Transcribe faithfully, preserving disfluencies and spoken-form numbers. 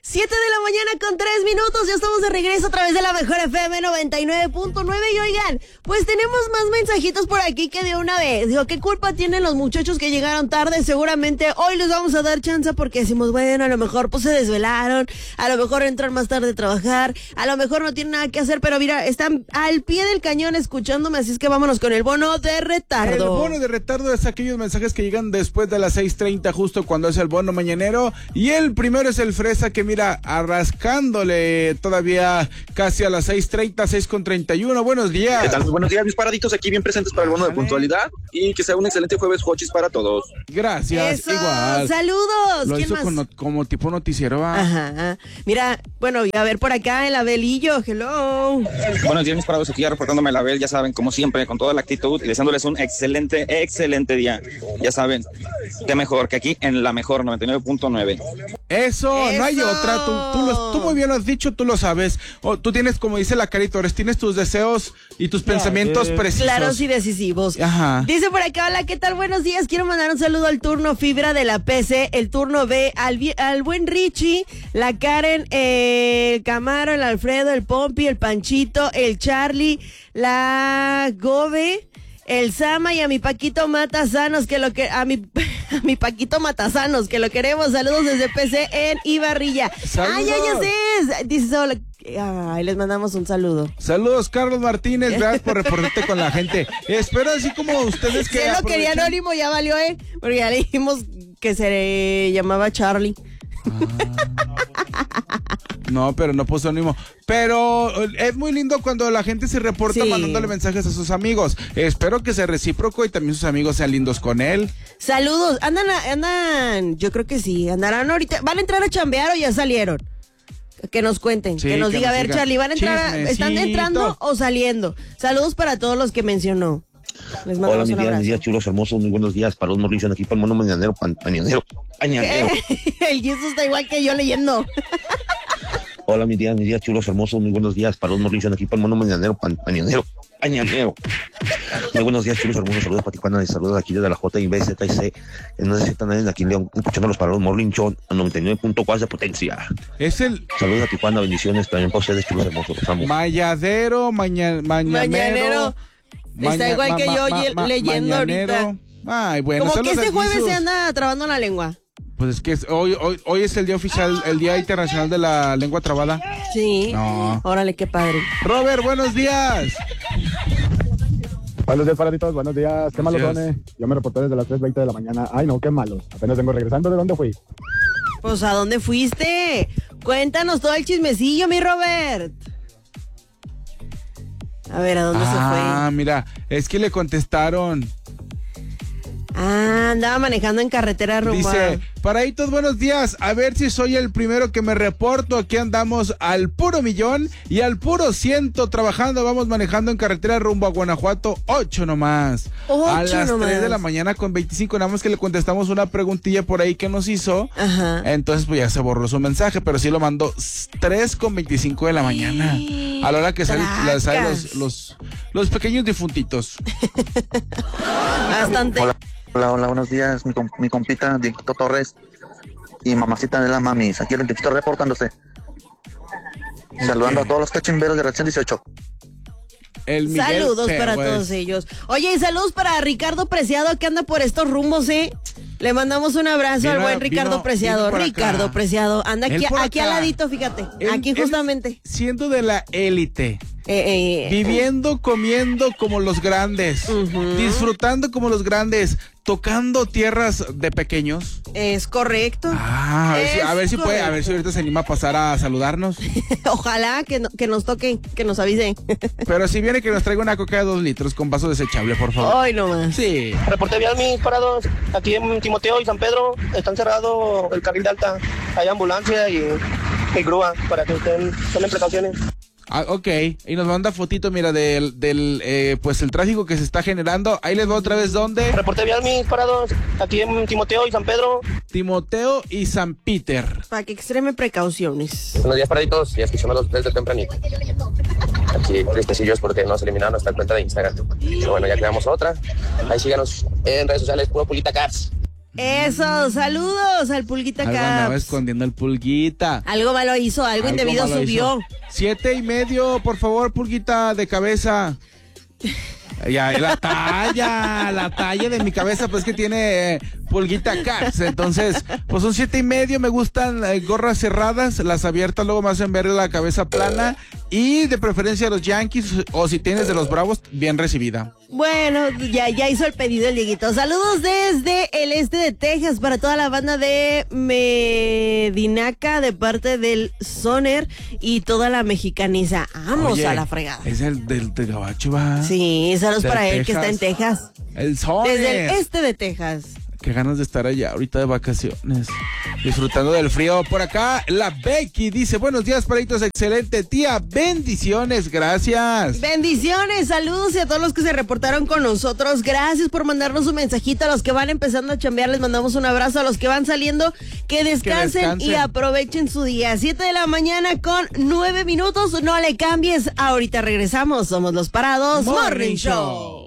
Siete de la mañana con tres minutos, ya estamos de regreso a través de la mejor F M noventa y nueve punto nueve. Y oigan, pues tenemos más mensajitos por aquí que de una vez. Digo, ¿qué culpa tienen los muchachos que llegaron tarde? Seguramente hoy les vamos a dar chance porque decimos, bueno, a lo mejor pues se desvelaron, a lo mejor entran más tarde a trabajar, a lo mejor no tienen nada que hacer, pero mira, están al pie del cañón escuchándome, así es que vámonos con el bono de retardo. El bono de retardo es aquellos mensajes que llegan después de las seis treinta, justo cuando es el bono mañanero. Y el primero es el Fresa, que mira, arrascándole todavía casi a las seis treinta, seis con treinta y uno. Buenos días. ¿Qué tal? Buenos días, mis paraditos, aquí bien presentes para el bono de puntualidad. Y que sea un excelente jueves, Jochis, para todos. Gracias. Eso, igual. Saludos. Lo ¿Quién hizo más? con, como tipo noticiero. ¿Va? Ajá. Mira, bueno, a ver por acá el Abelillo, hello. Buenos días, mis parados, aquí ya reportándome la Abel, ya saben, como siempre, con toda la actitud y deseándoles un excelente, excelente día. Ya saben, qué mejor que aquí en la mejor noventa y nueve punto nueve. Eso, Eso, no hay otra. Tú, tú, lo, tú muy bien lo has dicho, tú lo sabes. O, tú tienes, como dice la Cari Torres, tienes tus deseos y tus pensamientos eh, precisos. Claros y decisivos. Ajá. Dice por acá, hola, ¿qué tal? Buenos días. Quiero mandar un saludo al turno Fibra de la P C, el turno B, al, al buen Richie, la Karen, eh, el Camaro, el Alfredo, el Pompi, el Panchito, el Charlie, la Gobe, el Sama y a mi Paquito Matasanos, que lo que a mi a mi Paquito Matasanos, que lo queremos. Saludos desde P C en Ibarrilla. ¡Saludos! Ay, ya, ya sé. Dice hola. Ay, les mandamos un saludo. Saludos, Carlos Martínez, gracias por reportarte con la gente. Espero así como ustedes que Si él lo quería aprovechen- anónimo, ya valió, ¿eh? Porque ya le dijimos que se llamaba Charlie. No, pero no puso ánimo. Pero es muy lindo cuando la gente se reporta Sí. mandándole mensajes a sus amigos. Espero que sea recíproco y también sus amigos sean lindos con él. Saludos. Andan, andan, yo creo que sí. Andarán ahorita. ¿Van a entrar a chambear o ya salieron? Que nos cuenten, Sí, que nos que diga, nos a ver, digan. Charlie, ¿van a entrar? a- ¿Están Chismecito. entrando o saliendo? Saludos para todos los que mencionó. Les Hola, mandamos mis un días, abrazo. mis días chulos, hermosos, muy buenos días para los Morrison aquí para el mono mañanero, pan- mañanero, mañanero. El Jesus está igual que yo leyendo. Hola, mis días, mis días chulos, hermosos, muy buenos días para los Morrison aquí para el mono mañanero, pan- mañanero, mañanero. Muy buenos días, chulos, hermosos, saludos para Tijuana y saludos aquí desde la J I B Z y C, en no necesitan nadie aquí en León, escuchándolos para los Morrison a noventa y nueve punto cuatro de potencia. Es el Saludos a Tijuana, bendiciones también para ustedes, chulos, hermosos, los amo. mayadero, maña, mañanero. Mañanero. Está igual que yo ye- leyendo ahorita. Ay, bueno, Como que saludos este a jueves Jesus. se anda trabando la lengua. Pues es que es- hoy, hoy, hoy es el día oficial, el Día Internacional de la Lengua Trabada. Sí. No. Órale, qué padre. Robert, buenos días. Buenos días, paraditos, buenos días. Qué malos Buenos son, eh. Yo me reporté desde las tres veinte de la mañana. Ay, no, qué malos. Apenas vengo regresando. ¿De dónde fui? Pues, ¿a dónde fuiste? Cuéntanos todo el chismecillo, mi Robert. A ver, ¿a dónde Ah, se mira, es que le contestaron. fue? Ah, andaba manejando en carretera rumbo a... Dice, paraditos, buenos días. A ver si soy el primero que me reporto. Aquí andamos al puro millón y al puro ciento trabajando. Vamos manejando en carretera rumbo a Guanajuato. Ocho nomás. Ocho a las nomás. tres de la mañana con veinticinco. Nada más que le contestamos una preguntilla por ahí que nos hizo. Ajá. Entonces, pues ya se borró su mensaje, pero sí lo mandó tres con veinticinco de la mañana. A la hora que salen Tracas. salen los, los, los pequeños difuntitos. Bastante. Hola, hola, hola, buenos días, mi, com- mi compita Dieguito Torres y mamacita de la mamis, aquí el Dieguito reportándose. Saludando a todos los cachimberos de Reacción dieciocho. El Miguel Saludos para Fergues. todos ellos. Oye, y saludos para Ricardo Preciado que anda por estos rumbos, ¿eh? Le mandamos un abrazo Vino- al buen Ricardo vino- Preciado. vino por acá. Ricardo Preciado, anda Él aquí, por aquí acá. al ladito, fíjate. Él- aquí él justamente. Siendo de la élite. Eh, eh, Viviendo, comiendo como los grandes, Ujú. disfrutando como los grandes, tocando tierras de pequeños. es correcto. Ah, a ver, si, a Es ver si puede, a ver correcto. si ahorita se anima a pasar a saludarnos. Ojalá que, no- que nos toque, que nos avise. Pero si viene que nos traiga una coca de dos litros con vaso desechable, por favor. Hoy nomás. Sí. Reporté vial, mis parados. Aquí en Timoteo y San Pedro están cerrado el carril de alta. Hay ambulancia y, y grúa para que estén, tomen precauciones. Ah, ok, y nos manda fotito, mira, del, del eh, pues el tráfico que se está generando. Ahí les va otra vez, ¿dónde? Reporté vial, mis parados. Aquí en Timoteo y San Pedro. Timoteo y San Peter. Para que extreme precauciones. Buenos días, paraditos, y escuchándolos desde tempranito. Aquí tristecillos porque nos eliminaron nuestra cuenta de Instagram. Pero bueno, ya creamos otra. Ahí síganos en redes sociales, puro Polita Cars. Eso, saludos al Pulguita Algo andaba Caps. escondiendo el Pulguita. Algo malo hizo, algo, Algo indebido malo subió. hizo. Siete y medio, por favor, Pulguita, de cabeza. Ya, la talla, la talla de mi cabeza, pues que tiene eh, Pulguita Caps. Entonces, pues son siete y medio. Me gustan eh, gorras cerradas, las abiertas luego me hacen ver la cabeza plana. Y de preferencia los Yankees, o si tienes de los Bravos, bien recibida. Bueno, ya, ya hizo el pedido el Dieguito. Saludos desde el este de Texas para toda la banda de Medinaca de parte del Soner y toda la mexicaniza. Vamos Oye, a la fregada. Es el del, del gabacho, va. Sí, saludos De para él Texas. que está en Texas. El Soner. Desde el este de Texas. Qué ganas de estar allá ahorita de vacaciones, disfrutando del frío. Por acá, la Becky dice, buenos días, paritos, excelente tía, bendiciones, gracias. Bendiciones, saludos y a todos los que se reportaron con nosotros. Gracias por mandarnos un mensajito. A los que van empezando a chambear les mandamos un abrazo. A los que van saliendo, que descansen, Que descansen. y aprovechen su día. Siete de la mañana con nueve minutos. No le cambies. Ahorita regresamos. Somos los Parados Morning, Morning Show. Show.